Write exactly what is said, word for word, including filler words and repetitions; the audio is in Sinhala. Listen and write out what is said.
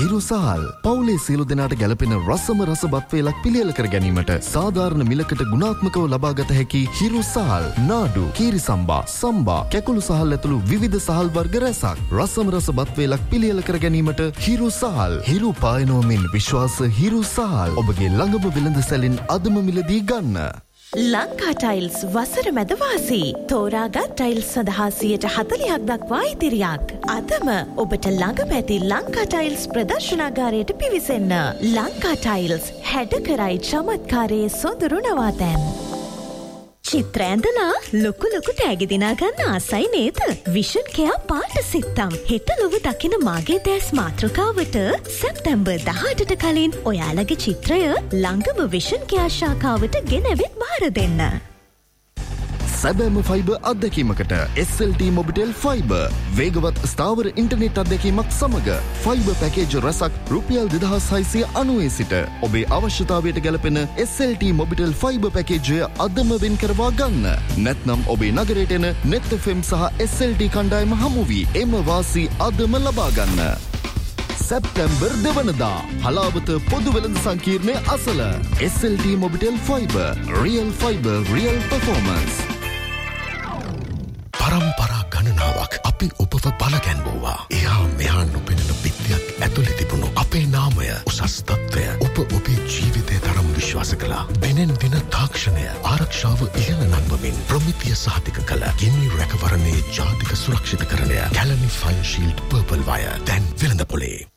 හිරු සහල් පවුලේ සියලු දෙනාට ගැළපෙන රසම රස බත් වේලක් පිළියෙල කර ගැනීමට සාධාරණ මිලකට ගුණාත්මකව ලබාගත හැකි හිරු සහල් නාඩු කීරි සම්බා සම්බා කැකුළු සහල් ඇතුළු විවිධ සහල් වර්ග රැසක් රසම රස බත් වේලක් පිළියෙල කර ගැනීමට හිරු සහල් හිරු පායනෝමින් විශ්වාස හිරු සහල් ඔබගේ ළඟම වෙළඳ සැලින් අදම මිලදී ගන්න. ලංකා ටයිල්ස් වසර මැද වාසී තෝරාගත් ටයිල්ස් සඳහා සියයට හතළිහක් දක්වා ඉතිරියක්. අදම ඔබට ළඟම ඇති ලංකා ටයිල්ස් ප්‍රදර්ශනාගාරයට පිවිසෙන්න. ලංකා ටයිල්ස් හැඩ කරයි චමත්කාරයේ සොඳුරු නවාතැන්. චිත්‍ර ඇඳලා ලොකු ලොකු තෑගි දිනා ගන්න ආසයි නේද? විෂන් කෙයා පාට සිත්තම් හෙට ලොව දකින මාගේ දැස් මාතෘකාවට සැප්තැම්බර් දහඅටට කලින් ඔයාලගේ චිත්‍රය ළඟම විෂන් කෙයා ශාඛාවට ගෙනවිත් බාර දෙන්න. සැබෑම fibre අත්දැකීමකට S L T Mobitel fibre වේගවත් ස්ථාවර ඉන්ටර්නෙට් අත්දැකීමක් සමග ෆයිබර් පැකේජ් රසක් රුපියල් දෙදහස් හයසිය අනූවේ සිට ඔබේ අවශ්‍යතාවයට ගැලපෙන S L T Mobitel fibre පැකේජය අදම වෙන් කරවා ගන්න. නැත්නම් ඔබේ නගරයට එන නෙත් එෆ් එම් සහ එස් එල් ටී කණ්ඩායම හමු වී එම වාසි අදම ලබා ගන්න. සැප්තැම්බර් දෙවනදා හලාවත පොදු වෙළඳ සංකීර්ණය අසල S L T Mobitel fibre real fibre real performance. පරම්පරා ගණනාවක් අපි ඔබව බලගැන්වුවා. එහා මෙහා නොපෙනෙන බිත්තියක් ඇතුලේ තිබුණු අපේ නාමය උසස් තත්ත්වය ඔබ ඔබේ ජීවිතය තරම් විශ්වාස කළා. දිනෙන් දින තාක්ෂණය ආරක්ෂාව ඉහළ නංවමින් ප්‍රමිතිය සහතික කළ ගිනි රැකවරණයේ ජාතික සුරක්ෂිතකරණය Kelani fine shield purple wire දැන් වෙළඳ පොලේ.